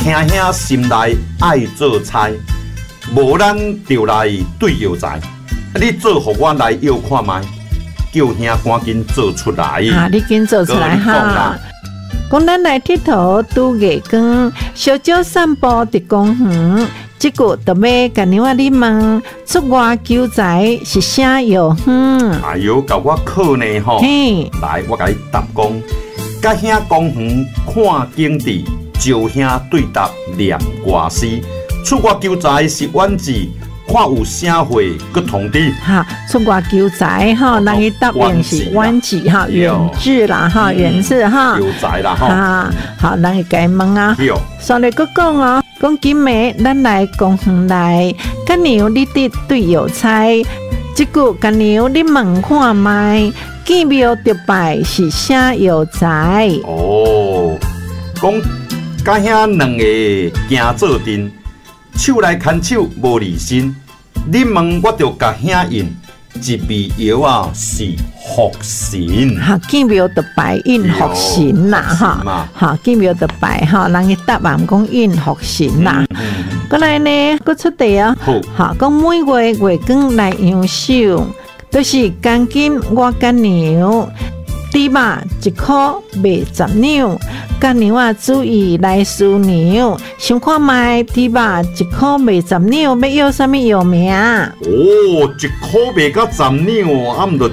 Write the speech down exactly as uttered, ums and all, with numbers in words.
兄兄心内爱做菜，无咱就来对药材。你做互我来药看卖，叫兄赶紧做出来。 啊，你紧做出来哈！讲咱来佚佗拄月光，小酒散步伫公园。即句特要甲你我你问，出外求财是啥药方？ 哎呦，甲我考呢吼！来，我甲你答讲，甲兄公园看景致，招兄对答念歌诗。出外求财是晚字，看有啥货搁通知。 哈，出外求财哈，人伊答应是晚字哈，远志啦哈，远志哈。 求财啦哈。 啊，好，人伊该问啊。所以佮讲哦。讲今暝咱来公园内，甲娘你伫对药材，即句甲娘你问看卖，见庙得拜是啥药材？ 哦，讲甲兄两个行做阵，手来牵手无离身，你问我着甲兄应。一味药啊是福神， 哈见庙得拜应福神啦，哈，哈见庙得拜哈，人伊答案讲应福神啦。过来呢，佮出题啊，哈，讲每月月光来养寿，都是赶紧我甲娘，猪肉一箍卖十两，甲娘啊注意来输娘，想看卖猪肉一箍卖十两，要要啥物药名？ 哦，一箍卖到十两，啊，毋着